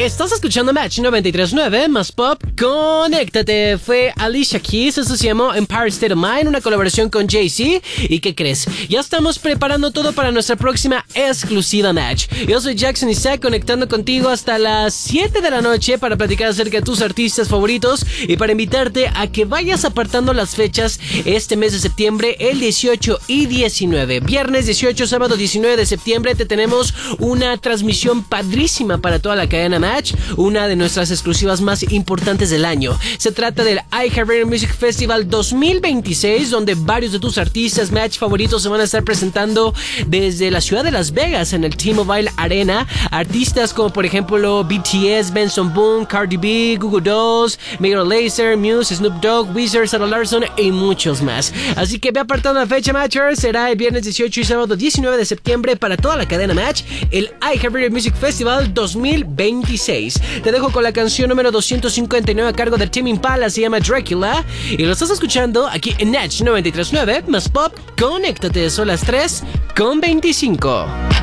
Estás escuchando Match 93.9 más Pop. Conéctate. Fue Alicia Keys, eso se llamó Empire State of Mind, una colaboración con Jay-Z. ¿Y qué crees? Ya estamos preparando todo para nuestra próxima exclusiva Match. Yo soy Jackson Isaac, conectando contigo hasta las 7 de la noche para platicar acerca de tus artistas favoritos y para invitarte a que vayas apartando las fechas este mes de septiembre, el 18 y 19. Viernes 18, sábado 19 de septiembre te tenemos una transmisión padrísima para toda la cadena Match, una de nuestras exclusivas más importantes del año. Se trata del iHeartRadio Music Festival 2026, donde varios de tus artistas Match favoritos se van a estar presentando desde la ciudad de Las Vegas en el T-Mobile Arena. Artistas como por ejemplo BTS, Benson Boone, Cardi B, Google Dolls, Major Lazer, Muse, Snoop Dogg, Weezer, Sarah Larson y muchos más. Así que ve apartando la fecha, Matcher. Será el viernes 18 y sábado 19 de septiembre para toda la cadena Match, el iHeartRadio Music Festival 2026. Te dejo con la canción número 259 a cargo de Tame Impala, se llama Dracula, y lo estás escuchando aquí en Match 93.9 más Pop. Conéctate, son las 3:25.